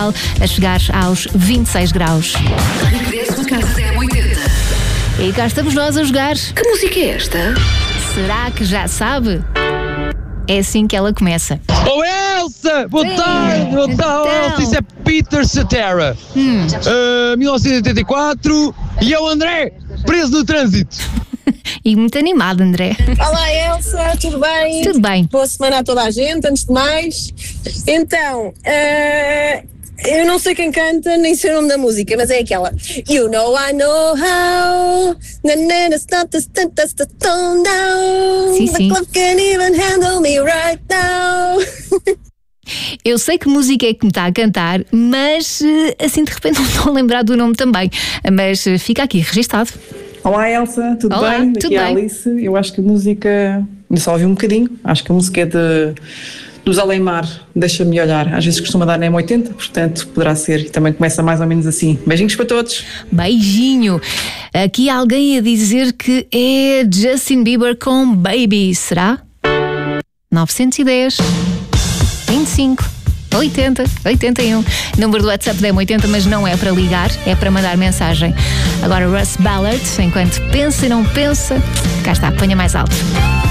a chegar aos 26 graus. Regresso a casa da M80. E cá estamos nós a jogar. Que música é esta? Será que já sabe? É assim que ela começa. Oh Elsa! Boa tarde! Elsa, isso é Peter Cetera. 1984 e é o André, preso no trânsito. E muito animado, André. Olá Elsa, tudo bem? Tudo bem. Boa semana a toda a gente, antes de mais. Então, eu não sei quem canta, nem sei o nome da música, mas é aquela. You know I know how. Sim, sim. The club can't even handle me right now. Eu sei que música é que me está a cantar, mas assim de repente não estou a lembrar do nome também. Mas fica aqui registado. Olá Elsa, tudo Olá, bem? tudo Daqui é a bem. Alice. Eu acho que a música, eu só ouvi um bocadinho, acho que a música é dos Alemar, Deixa-me Olhar. Às vezes costuma dar na M80, portanto poderá ser, e também começa mais ou menos assim. Beijinhos para todos. Beijinho. Aqui alguém a dizer que é Justin Bieber com Baby, será? 910 25 80 81. Número do WhatsApp da M80, mas não é para ligar, é para mandar mensagem. Agora Russ Ballard, enquanto pensa e não pensa, cá está, ponha mais alto.